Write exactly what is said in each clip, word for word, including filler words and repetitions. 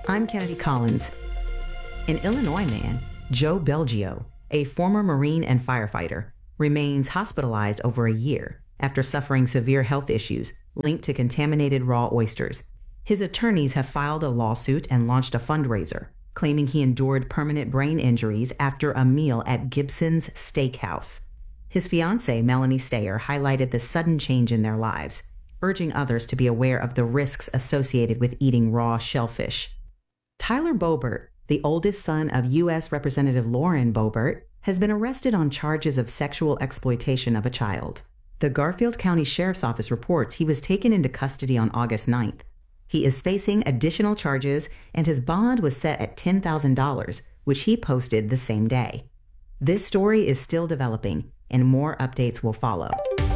I'm Kennedy Collins. An Illinois man, Joe Belgio, a former Marine and firefighter, remains hospitalized over a year after suffering severe health issues linked to contaminated raw oysters. His attorneys have filed a lawsuit and launched a fundraiser, claiming he endured permanent brain injuries after a meal at Gibson's Steakhouse. His fiancée, Melanie Stayer, highlighted the sudden change in their lives, urging others to be aware of the risks associated with eating raw shellfish. Tyler Boebert, the oldest son of U S Representative Lauren Boebert, has been arrested on charges of sexual exploitation of a child. The Garfield County Sheriff's Office reports he was taken into custody on August ninth. He is facing additional charges, and his bond was set at ten thousand dollars, which he posted the same day. This story is still developing, and more updates will follow.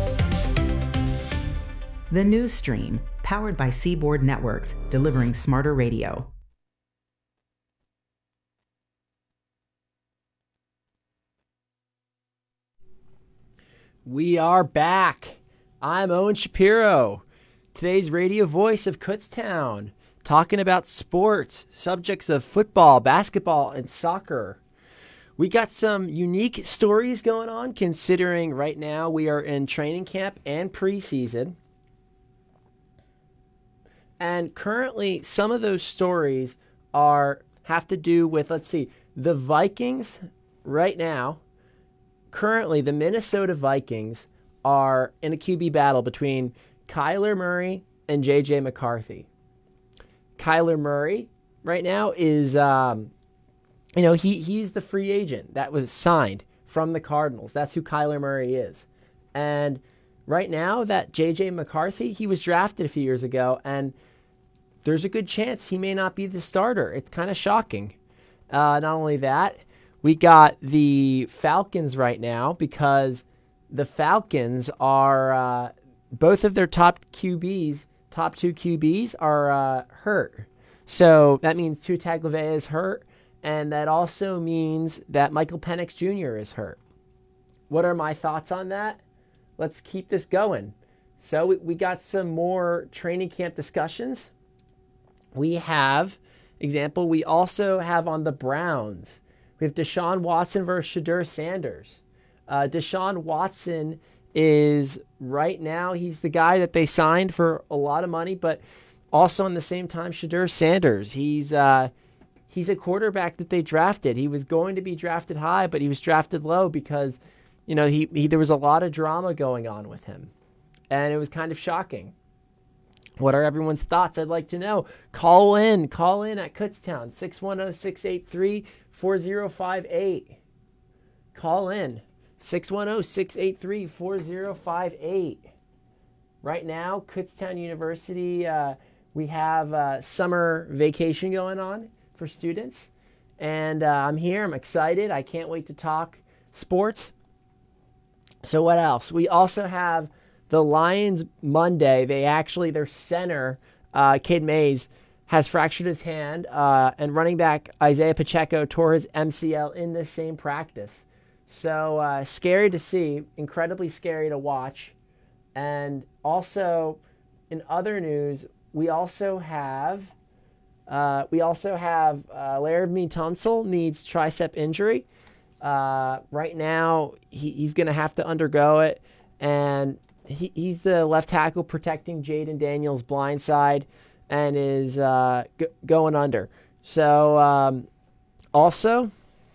The News Stream, powered by Seaboard Networks, delivering smarter radio. We are back. I'm Owen Shapiro, today's radio voice of Kutztown, talking about sports, subjects of football, basketball, and soccer. We got some unique stories going on, considering right now we are in training camp and preseason. And currently, some of those stories are have to do with, let's see, the Vikings right now. Currently, the Minnesota Vikings are in a Q B battle between Kyler Murray and J J McCarthy. Kyler Murray right now is, um, you know, he he's the free agent that was signed from the Cardinals. That's who Kyler Murray is. And right now, that J J McCarthy, he was drafted a few years ago, and there's a good chance he may not be the starter. It's kind of shocking. Uh, not only that, we got the Falcons right now because the Falcons are, uh, both of their top Q Bs, top two Q Bs are uh, hurt. So that means Tua Tagovailoa is hurt, and that also means that Michael Penix Junior is hurt. What are my thoughts on that? Let's keep this going. So we, we got some more training camp discussions. We have, example, we also have on the Browns, we have Deshaun Watson versus Shedeur Sanders. Uh, Deshaun Watson is right now, he's the guy that they signed for a lot of money, but also in the same time, Shedeur Sanders. He's uh, he's a quarterback that they drafted. He was going to be drafted high, but he was drafted low because, you know, he, he there was a lot of drama going on with him, and it was kind of shocking. What are everyone's thoughts? I'd like to know. Call in. Call in at Kutztown, six one zero, six eight three, four zero five eight. Call in, six one zero, six eight three, four zero five eight. Right now, Kutztown University, uh, we have uh, summer vacation going on for students. And uh, I'm here. I'm excited. I can't wait to talk sports. So what else? We also have the Lions Monday. They actually, their center, uh, Cade Mays, has fractured his hand, uh, and running back Isaiah Pacheco tore his M C L in the same practice. So uh, scary to see, incredibly scary to watch. And also, in other news, we also have uh, we also have uh, Laramie Tunsil needs tricep injury. Uh, right now, he, he's going to have to undergo it, and He, he's the left tackle protecting Jaden Daniels' blind side and is uh, g- going under. So, um, also,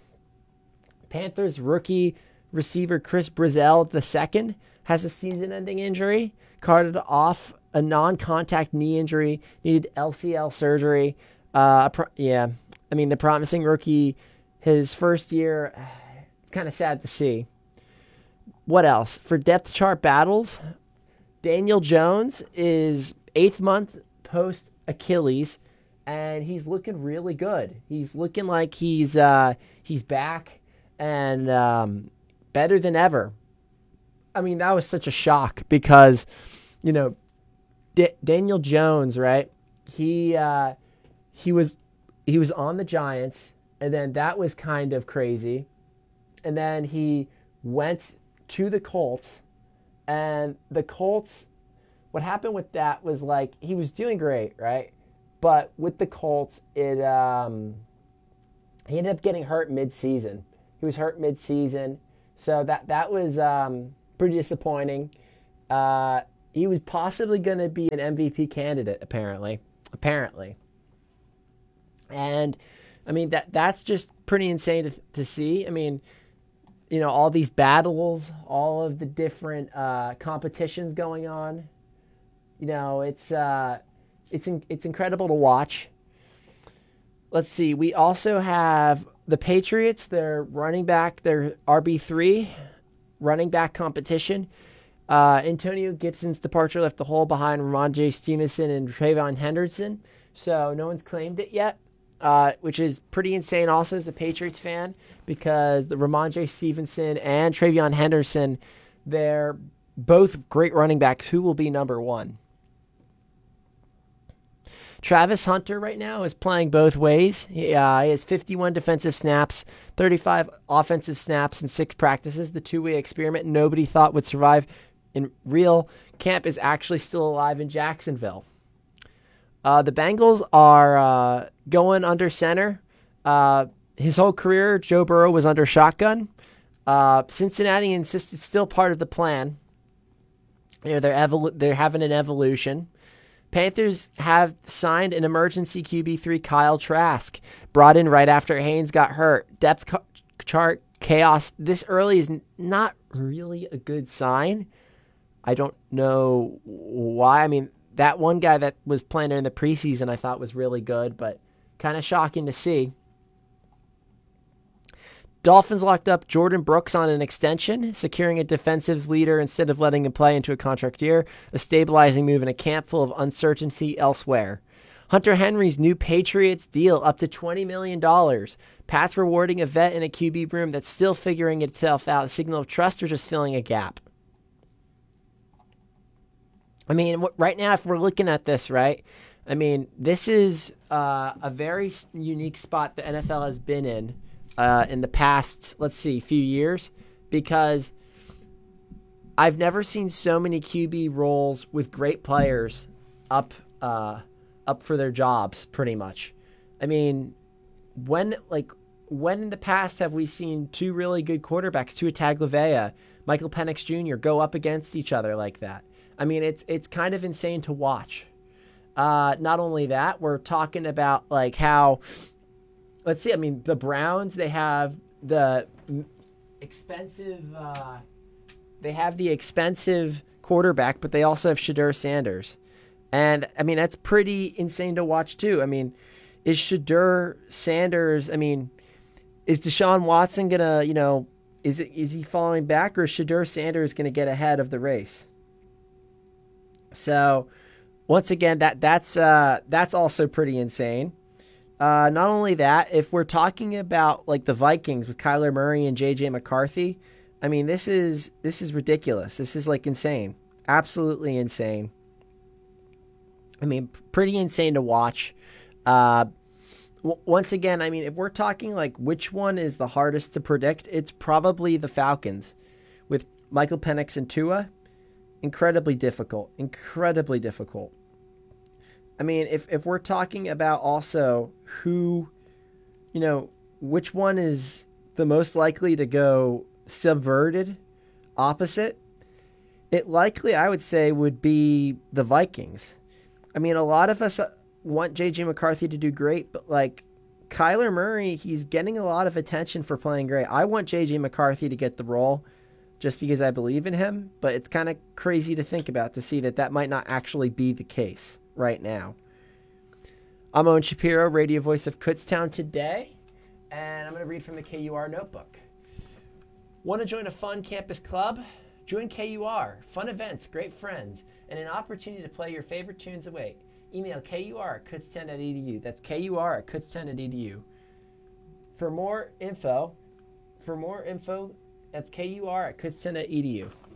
Panthers rookie receiver Chris Brazzell the second has a season-ending injury, carted off a non-contact knee injury, needed L C L surgery. Uh, pro- yeah, I mean, the promising rookie, his first year, it's kind of sad to see. What else? For depth chart battles, Daniel Jones is eighth month post Achilles, and he's looking really good. He's looking like he's uh, he's back and um, better than ever. I mean, that was such a shock because, you know, D- Daniel Jones, right? He uh, he was he was on the Giants, and then that was kind of crazy, and then he went to the Colts, and the Colts, what happened with that was, like, he was doing great, right? but with the Colts, it um, he ended up getting hurt mid-season. He was hurt mid-season, so that that was um, pretty disappointing. Uh, he was possibly going to be an M V P candidate, apparently. Apparently. And, I mean, that that's just pretty insane to, to see. I mean, you know, all these battles, all of the different uh, competitions going on. You know, it's uh, it's in, it's incredible to watch. Let's see. We also have the Patriots. They're running back. Their R B three running back competition. Uh, Antonio Gibson's departure left the hole behind Ramondre Stevenson and Trayvon Henderson. So no one's claimed it yet, uh, which is pretty insane also as a Patriots fan, because the Ramondre Stevenson and Trayvon Henderson, they're both great running backs. Who will be number one? Travis Hunter right now is playing both ways. He, uh, he has fifty-one defensive snaps, thirty-five offensive snaps in six practices. The two-way experiment nobody thought would survive in real camp is actually still alive in Jacksonville. Uh, the Bengals are uh, going under center. Uh, his whole career, Joe Burrow was under shotgun. Uh, Cincinnati insists it's still part of the plan. You know, they're evol- they're having an evolution. Panthers have signed an emergency Q B three, Kyle Trask, brought in right after Haynes got hurt. Depth co- chart chaos this early is n- not really a good sign. I don't know why. I mean, that one guy that was playing in the preseason I thought was really good, but kind of shocking to see. Dolphins locked up Jordan Brooks on an extension, securing a defensive leader instead of letting him play into a contract year, a stabilizing move in a camp full of uncertainty elsewhere. Hunter Henry's new Patriots deal up to twenty million dollars. Pats rewarding a vet in a Q B room that's still figuring itself out, a signal of trust or just filling a gap. I mean, right now, if we're looking at this, right, I mean, this is uh, a very unique spot the N F L has been in uh, in the past, let's see, few years, because I've never seen so many Q B roles with great players up uh, up for their jobs, pretty much. I mean, when, like, when in the past have we seen two really good quarterbacks, Tua Tagovailoa, Michael Penix Junior, go up against each other like that? I mean, it's it's kind of insane to watch. Uh, not only that, we're talking about like how, let's see, I mean, the Browns, they have the expensive, uh, they have the expensive quarterback, but they also have Shedeur Sanders. And I mean, that's pretty insane to watch too. I mean, is Shedeur Sanders, I mean, is Deshaun Watson going to, you know, is it is he falling back, or is Shedeur Sanders going to get ahead of the race? So, once again, that that's uh, that's also pretty insane. Uh, not only that, if we're talking about like the Vikings with Kyler Murray and J J McCarthy, I mean, this is this is ridiculous. This is like insane, absolutely insane. I mean, pretty insane to watch. Uh, w- once again, I mean, if we're talking like which one is the hardest to predict, it's probably the Falcons with Michael Penix and Tua. Incredibly difficult, incredibly difficult. I mean, if, if we're talking about also who, you know, which one is the most likely to go subverted, opposite, it likely, I would say, would be the Vikings. I mean, a lot of us want J J McCarthy to do great, but like Kyler Murray, he's getting a lot of attention for playing great. I want J J McCarthy to get the role, just because I believe in him, but it's kind of crazy to think about, to see that that might not actually be the case right now. I'm Owen Shapiro, radio voice of Kutztown today, and I'm going to read from the K U R notebook. Want to join a fun campus club? Join K U R. Fun events, great friends, and an opportunity to play your favorite tunes away. Email K U R at kutztown dot e d u. That's K U R at kutztown dot e d u. For more info, for more info, that's K U R at kutztown dot e d u.